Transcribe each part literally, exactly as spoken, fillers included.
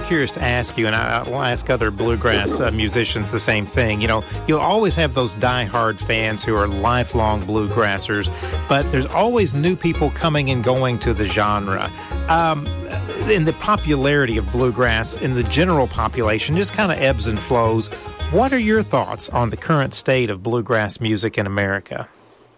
curious to ask you, and I, I will ask other bluegrass uh, musicians the same thing. You know, you'll always have those diehard fans who are lifelong bluegrassers, but there's always new people coming and going to the genre. Um, in the popularity of bluegrass in the general population just kind of ebbs and flows. What are your thoughts on the current state of bluegrass music in America?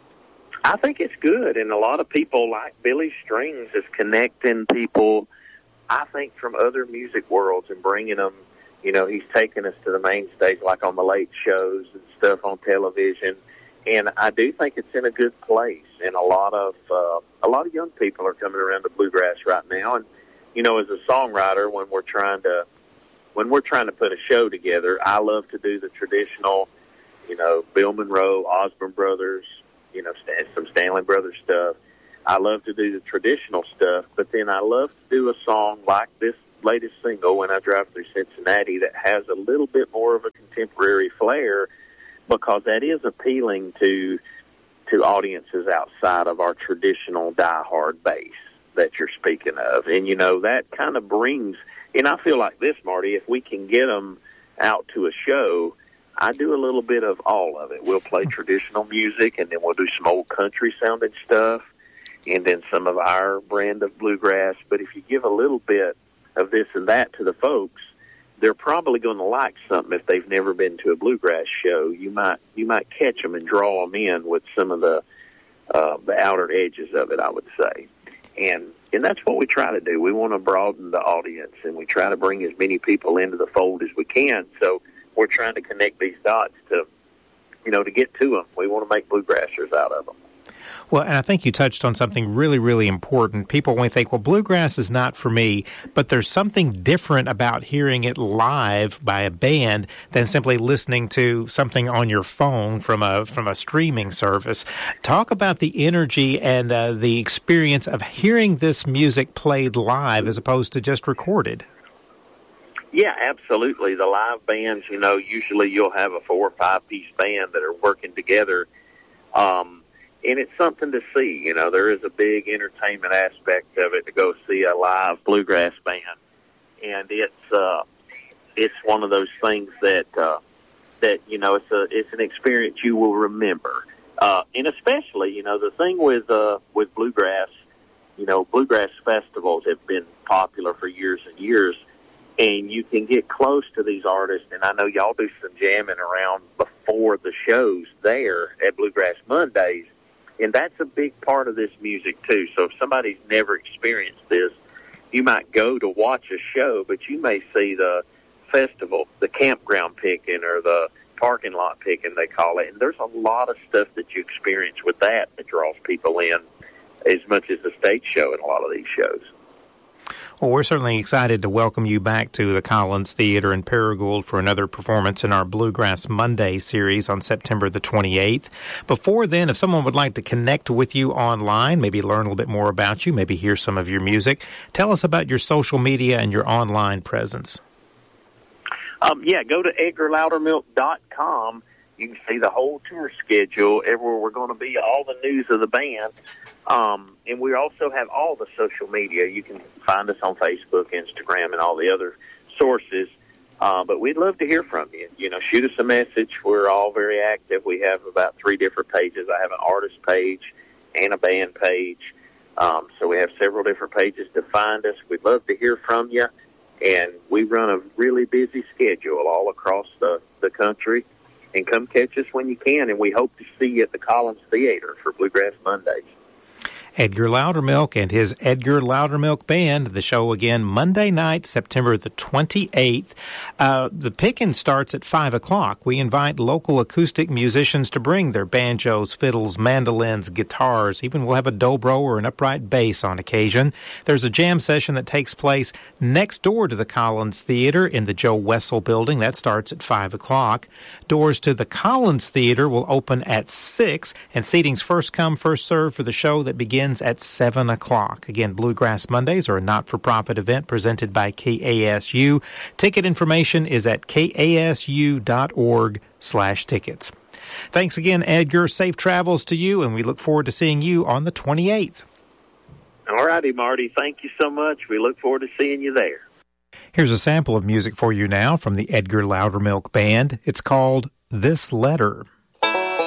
I think it's good, and a lot of people like Billy Strings is connecting people, I think, from other music worlds and bringing them, you know, he's taking us to the main stage, like on the late shows and stuff on television, and I do think it's in a good place, and a lot of, uh, a lot of young people are coming around to bluegrass right now, and, you know, as a songwriter, when we're trying to, when we're trying to put a show together, I love to do the traditional, you know, Bill Monroe, Osborne Brothers, you know, some Stanley Brothers stuff. I love to do the traditional stuff, but then I love to do a song like this latest single, When I Drive Through Cincinnati, that has a little bit more of a contemporary flair, because that is appealing to to audiences outside of our traditional diehard base that you're speaking of. And, you know, that kind of brings, and I feel like this, Marty, if we can get them out to a show, I do a little bit of all of it. We'll play traditional music, and then we'll do some old country-sounding stuff, and then some of our brand of bluegrass. But if you give a little bit of this and that to the folks, they're probably going to like something if they've never been to a bluegrass show. You might you might catch them and draw them in with some of the uh, the outer edges of it, I would say. And and that's what we try to do. We want to broaden the audience, and we try to bring as many people into the fold as we can. So we're trying to connect these dots to, you know, to get to them. We want to make bluegrassers out of them. Well, and I think you touched on something really, really important. People may think, well, bluegrass is not for me, but there's something different about hearing it live by a band than simply listening to something on your phone from a from a streaming service. Talk about the energy and uh, the experience of hearing this music played live as opposed to just recorded. Yeah, absolutely. The live bands, you know, usually you'll have a four or five-piece band that are working together, um, and it's something to see. You know, there is a big entertainment aspect of it to go see a live bluegrass band, and it's uh, it's one of those things that uh, that you know it's a it's an experience you will remember, uh, and especially you know the thing with uh, with bluegrass, you know, bluegrass festivals have been popular for years and years. And you can get close to these artists, and I know y'all do some jamming around before the shows there at Bluegrass Mondays, and that's a big part of this music, too. So if somebody's never experienced this, you might go to watch a show, but you may see the festival, the campground picking, or the parking lot picking, they call it, and there's a lot of stuff that you experience with that that draws people in as much as the stage show in a lot of these shows. Well, we're certainly excited to welcome you back to the Collins Theater in Paragould for another performance in our Bluegrass Monday series on September the twenty-eighth. Before then, if someone would like to connect with you online, maybe learn a little bit more about you, maybe hear some of your music, tell us about your social media and your online presence. Um, yeah, go to edgar loudermilk dot com. You can see the whole tour schedule, everywhere we're going to be, all the news of the band. Um, and we also have all the social media. You can find us on Facebook, Instagram, and all the other sources. Uh, but we'd love to hear from you. You know, shoot us a message. We're all very active. We have about three different pages. I have an artist page and a band page. Um, so we have several different pages to find us. We'd love to hear from you. And we run a really busy schedule all across the, the country. And come catch us when you can. And we hope to see you at the Collins Theater for Bluegrass Mondays. Edgar Loudermilk and his Edgar Loudermilk Band. The show again Monday night, September the twenty-eighth. Uh, the picking starts at five o'clock. We invite local acoustic musicians to bring their banjos, fiddles, mandolins, guitars. Even we'll have a dobro or an upright bass on occasion. There's a jam session that takes place next door to the Collins Theater in the Joe Wessel building. That starts at five o'clock. Doors to the Collins Theater will open at six, and seating's first come, first served for the show that begins at seven o'clock. Again, Bluegrass Mondays are a not-for-profit event presented by K A S U. Ticket information is at kasu.org slash tickets. Thanks again, Edgar. Safe travels to you, and we look forward to seeing you on the twenty-eighth. All righty, Marty. Thank you so much. We look forward to seeing you there. Here's a sample of music for you now from the Edgar Loudermilk Band. It's called This Letter.